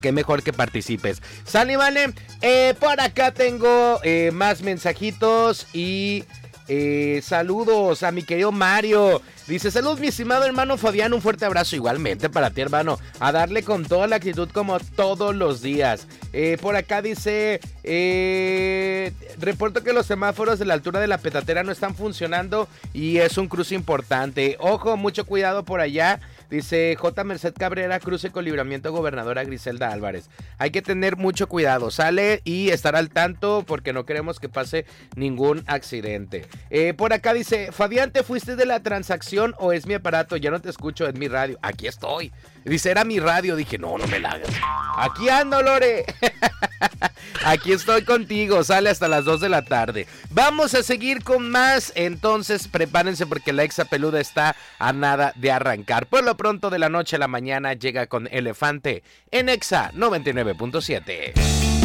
qué mejor que participes. Sale, vale. Por acá tengo más mensajitos y saludos a mi querido Mario. Dice, salud mi estimado hermano Fabián, un fuerte abrazo igualmente para ti, hermano. A darle con toda la actitud como todos los días. Por acá dice, reporto que los semáforos de la altura de la petatera no están funcionando y es un cruce importante. Ojo, mucho cuidado por allá. Dice J. Merced Cabrera, cruce con Libramiento Gobernadora Griselda Álvarez. Hay que tener mucho cuidado, sale y estar al tanto porque no queremos que pase ningún accidente. Por acá dice, Fabián, ¿te fuiste de la transacción o es mi aparato? Ya no te escucho, es mi radio. Aquí estoy. Dice, era mi radio. Dije, no me la hagas. Aquí ando, Lore. Aquí estoy contigo, sale hasta las 2 de la tarde. Vamos a seguir con más, entonces prepárense porque la Exa Peluda está a nada de arrancar. Por lo pronto, de la noche a la mañana llega con Elefante en Exa 99.7.